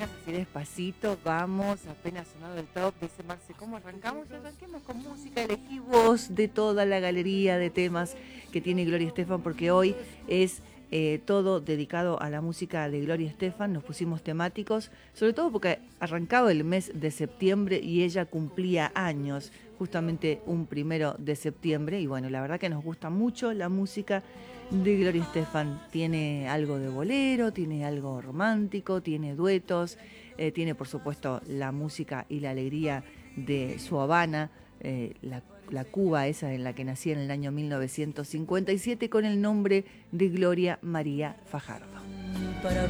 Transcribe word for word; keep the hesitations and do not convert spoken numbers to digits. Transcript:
apenas así despacito, vamos, apenas sonado el top, dice Marce, ¿cómo arrancamos? Y arranquemos con música, elegí voz de toda la galería de temas que tiene Gloria Estefan, porque hoy es eh, todo dedicado a la música de Gloria Estefan, nos pusimos temáticos, sobre todo porque arrancaba el mes de septiembre y ella cumplía años, justamente un primero de septiembre, y bueno, la verdad que nos gusta mucho la música de Gloria Estefan. Tiene algo de bolero, tiene algo romántico, tiene duetos, eh, tiene por supuesto la música y la alegría de su Habana, eh, la, la Cuba esa en la que nacía en el año mil novecientos cincuenta y siete con el nombre de Gloria María Fajardo.